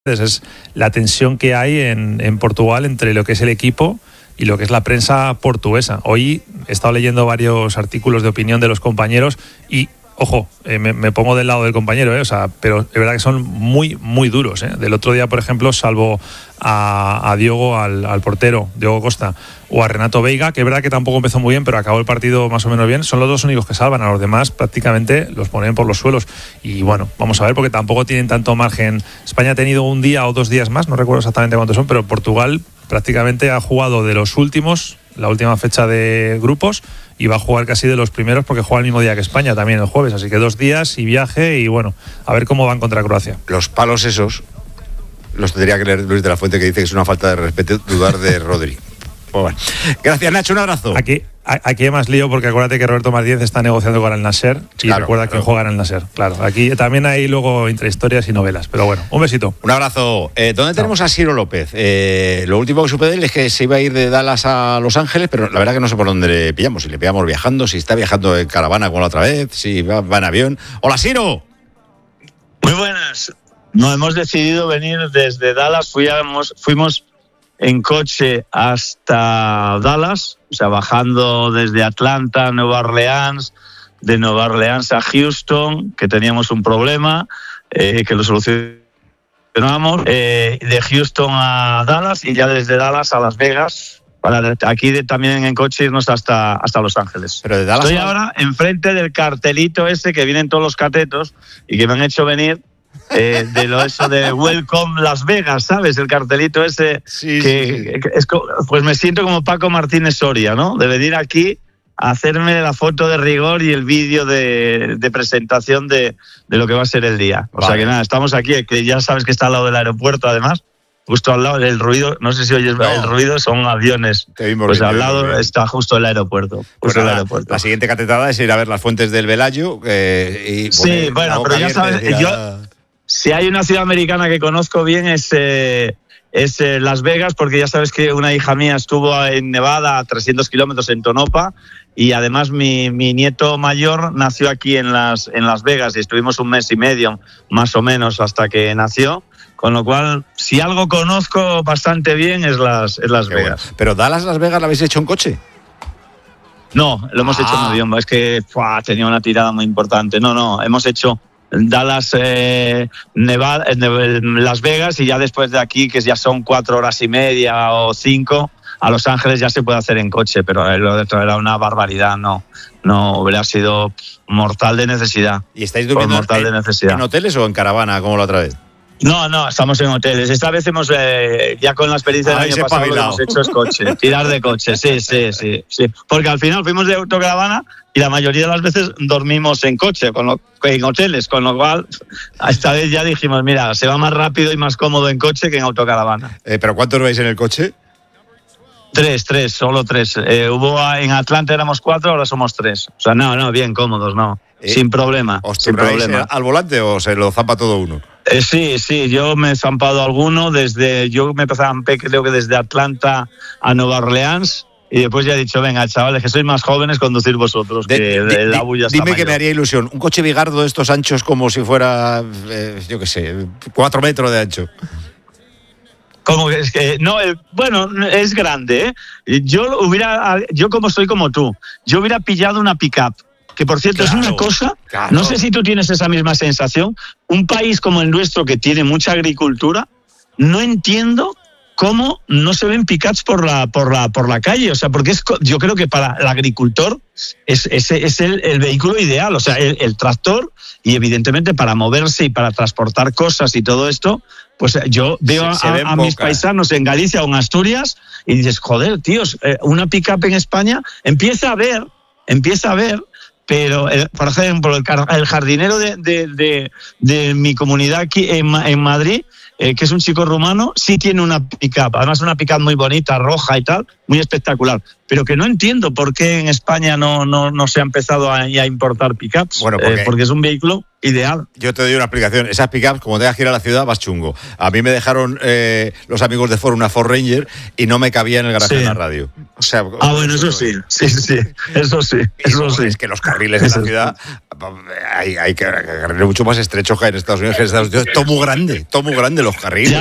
es la tensión que hay en Portugal entre lo que es el equipo y lo que es la prensa portuguesa. Hoy he estado leyendo varios artículos de opinión de los compañeros y, ojo, me pongo del lado del compañero, pero es verdad que son muy, muy duros. Del otro día, por ejemplo, salvo a Diogo, al portero, Diogo Costa, o a Renato Veiga, que es verdad que tampoco empezó muy bien, pero acabó el partido más o menos bien, son los dos únicos que salvan. A los demás prácticamente los ponen por los suelos. Y bueno, vamos a ver, porque tampoco tienen tanto margen. España ha tenido un día o 2 días más, no recuerdo exactamente cuántos son, pero Portugal prácticamente ha jugado de los últimos, la última fecha de grupos, y va a jugar casi de los primeros porque juega el mismo día que España, también el jueves. Así que 2 días y viaje, y bueno, a ver cómo van contra Croacia. Los palos esos los tendría que leer Luis de la Fuente, que dice que es una falta de respeto dudar de Rodri. Bueno. Gracias, Nacho, un abrazo. Aquí hay más lío, porque acuérdate que Roberto Martínez está negociando con el Nasser, y claro, recuerda quién juega en el Nasser. Claro, aquí también hay luego intrahistorias y novelas, pero bueno, un besito. Un abrazo. ¿Dónde tenemos a Ciro López? Lo último que supe de él es que se iba a ir de Dallas a Los Ángeles, pero la verdad que no sé por dónde le pillamos. Si le pillamos viajando, si está viajando en caravana como la otra vez, si va en avión. ¡Hola, Ciro! Muy buenas. Nos hemos decidido venir desde Dallas. Fuimos en coche hasta Dallas, o sea, bajando desde Atlanta a Nueva Orleans, de Nueva Orleans a Houston, que teníamos un problema, que lo solucionamos, de Houston a Dallas, y ya desde Dallas a Las Vegas, para aquí también en coche irnos hasta Los Ángeles. Pero de Dallas. Estoy ahora enfrente del cartelito ese que vienen todos los catetos y que me han hecho venir. Eso de Welcome Las Vegas, ¿sabes? El cartelito ese, sí. Pues me siento como Paco Martínez Soria, ¿no? De venir aquí a hacerme la foto de rigor y el vídeo de presentación de lo que va a ser el día. O sea que nada, estamos aquí, que ya sabes que está al lado del aeropuerto, además, justo al lado del ruido, no sé si oyes el ruido, son aviones. Pues al lado está justo el aeropuerto. La siguiente catetada es ir a ver las fuentes del Velayo. Sí, bueno, pero ya sabes, si hay una ciudad americana que conozco bien es Las Vegas, porque ya sabes que una hija mía estuvo en Nevada a 300 kilómetros en Tonopah, y además mi nieto mayor nació aquí en Las Vegas, y estuvimos 1 mes y medio más o menos hasta que nació, con lo cual si algo conozco bastante bien es Las Vegas. Bueno. Pero Dallas-Las Vegas, ¿la habéis hecho en coche? No, lo hemos hecho en avión, es que tenía una tirada muy importante. No, hemos hecho Dallas, Nevada, Las Vegas, y ya después de aquí, que ya son 4 horas y media o 5, a Los Ángeles ya se puede hacer en coche, pero lo de era una barbaridad, no hubiera sido mortal de necesidad. ¿Y estáis durmiendo en hoteles o en caravana, como la otra vez? No, estamos en hoteles. Esta vez hemos, ya con la experiencia del año pasado, lo que hemos hecho es coche, tirar de coche, sí. Porque al final fuimos de autocaravana y la mayoría de las veces dormimos en coche, en hoteles, con lo cual esta vez ya dijimos, mira, se va más rápido y más cómodo en coche que en autocaravana. ¿Pero cuántos vais en el coche? 3, solo 3. En Atlanta éramos 4, ahora somos 3. O sea, no, bien cómodos, no. Sin problema. ¿Os turnáis al volante o se lo zampa todo uno? Sí, yo me he zampado alguno. Yo me zampé, creo que desde Atlanta a Nueva Orleans, y después ya he dicho, venga, chavales, que sois más jóvenes, conducir vosotros, que el Abu ya está Dime mayor. Que me haría ilusión, un coche bigardo de estos anchos como si fuera, 4 metros de ancho. Como que es que no, bueno, es grande, ¿eh? Yo como soy como tú, yo hubiera pillado una pick-up, que por cierto es una cosa, no sé si tú tienes esa misma sensación. Un país como el nuestro, que tiene mucha agricultura, no entiendo cómo no se ven pick-ups por la calle. O sea, porque yo creo que para el agricultor es el vehículo ideal, o sea, el tractor, y evidentemente para moverse y para transportar cosas y todo esto. Pues yo veo a mis paisanos en Galicia o en Asturias y dices, joder, tíos, una pick-up en España empieza a ver, pero por ejemplo el jardinero de mi comunidad aquí en Madrid, que es un chico rumano, sí tiene una pick-up, además una pick-up muy bonita, roja y tal, muy espectacular, pero que no entiendo por qué en España no se ha empezado a importar pickups. Bueno, porque es un vehículo ideal. Yo te doy una explicación. Esas pickups, como tengas que ir a la ciudad, vas chungo. A mí me dejaron los amigos de Ford una Ford Ranger y no me cabía en el garaje de la radio. O sea, bueno, eso sí. Eso sí. Es que los carriles de la ciudad hay que carriles mucho más estrechos que en Estados Unidos. Todo muy grande los carriles.